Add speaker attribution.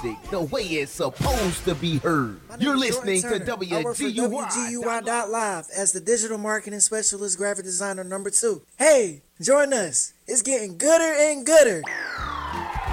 Speaker 1: music the way it's supposed to be heard. You're listening to WGUI.
Speaker 2: I work for WGUI.live as the digital marketing specialist graphic designer number 2. Hey, join us. It's getting gooder and gooder.